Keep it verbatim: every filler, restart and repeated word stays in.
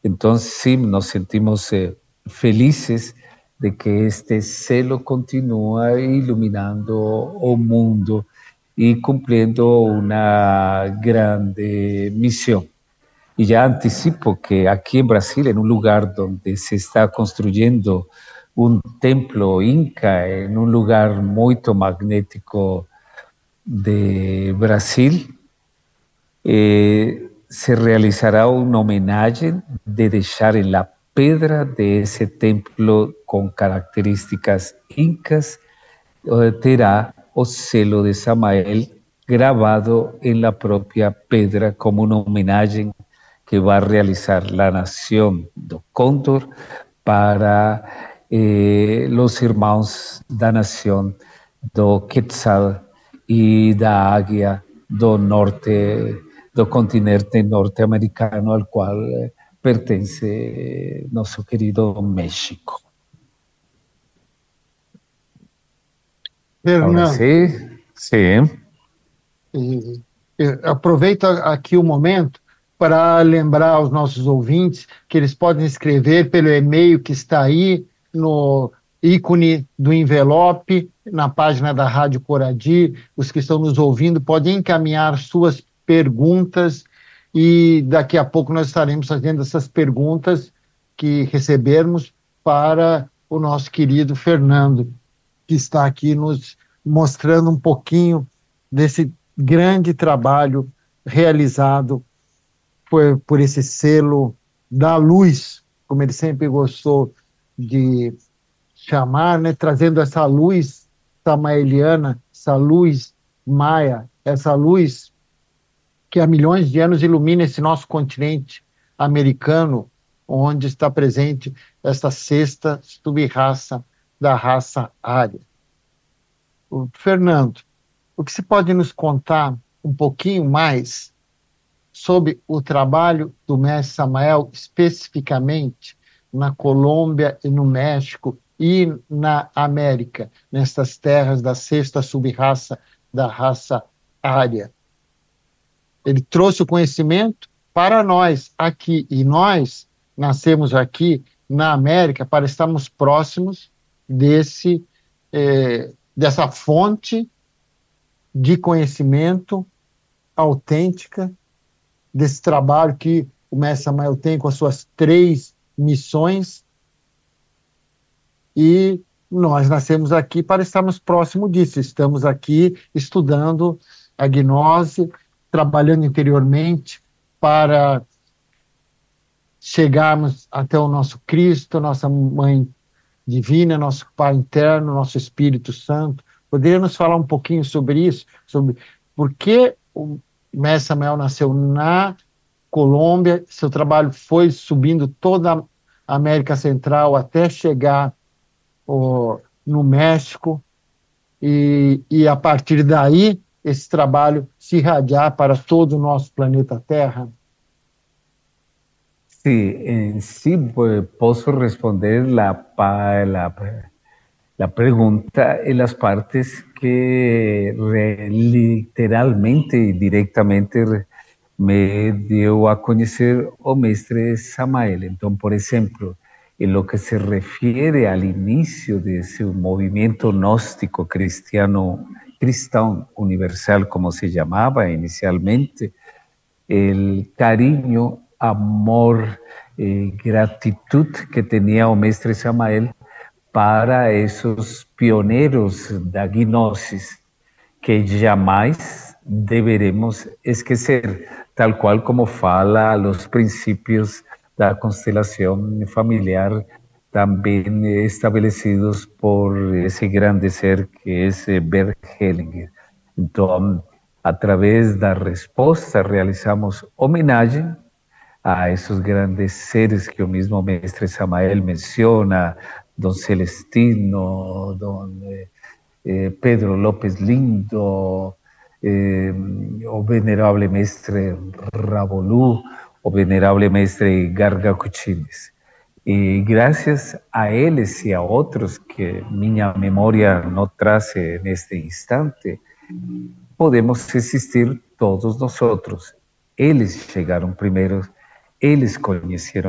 Entonces sí, nos sentimos eh, felices de que este selo continúa iluminando el mundo y cumpliendo una grande misión. Y ya anticipo que aquí en Brasil, en un lugar donde se está construyendo un templo inca, en un lugar muy magnético de Brasil, eh, se realizará un homenaje de dejar en la pedra de ese templo con características incas, eh, terá o selo de Samael grabado en la propia pedra como un homenaje que va a realizar la nación do Cóndor para eh, los hermanos da nación do Quetzal y da Águia do norte, do continente norte-americano al cual eh, pertence eh, nuestro querido México. Ahora Fernando, sí, sí. e, e, aproveito aqui o momento para lembrar aos nossos ouvintes que eles podem escrever pelo e-mail que está aí no ícone do envelope, na página da Rádio Coradi. Os que estão nos ouvindo podem encaminhar suas perguntas e daqui a pouco nós estaremos fazendo essas perguntas que recebermos para o nosso querido Fernando, que está aqui nos mostrando um pouquinho desse grande trabalho realizado por, por esse selo da luz, como ele sempre gostou de chamar, né? Trazendo essa luz samaeliana, essa luz maia, essa luz que há milhões de anos ilumina esse nosso continente americano, onde está presente essa sexta subraça da raça ária. O Fernando, o que se pode nos contar um pouquinho mais sobre o trabalho do mestre Samael, especificamente na Colômbia e no México e na América, nestas terras da sexta subraça da raça ária? Ele trouxe o conhecimento para nós aqui, e nós nascemos aqui na América para estarmos próximos desse, eh, dessa fonte de conhecimento autêntica, desse trabalho que o mestre Samael tem com as suas três missões, e nós nascemos aqui para estarmos próximos disso. Estamos aqui estudando a gnose, trabalhando interiormente para chegarmos até o nosso Cristo, nossa Mãe Divina, nosso Pai interno, nosso Espírito Santo. Poderia nos falar um pouquinho sobre isso? Sobre por que o mestre Samael nasceu na Colômbia, seu trabalho foi subindo toda a América Central até chegar oh, no México, e, e a partir daí esse trabalho se irradiar para todo o nosso planeta Terra? Sí, en sí pues, puedo responder la, la, la pregunta en las partes que re, literalmente y directamente me dio a conocer o mestre Samael. Entonces, por ejemplo, en lo que se refiere al inicio de ese movimiento gnóstico cristiano, cristão universal, como se llamaba inicialmente, el cariño, amor, eh, gratitud que tenía o mestre Samael para esos pioneros da gnosis que jamais deberemos esquecer, tal cual como fala los principios da constelación familiar también establecidos por ese grande ser que es Bert Hellinger. Entonces, a través da resposta, realizamos homenaje a esos grandes seres que o mismo mestre Samael menciona, don Celestino, don eh, Pedro López Lindo, eh, o venerable mestre Ravolú, o venerable mestre Garga Cuchines. Y gracias a ellos y a otros que mi memoria no trace en este instante, podemos existir todos nosotros. Eles chegaram primeiro, eles conheceram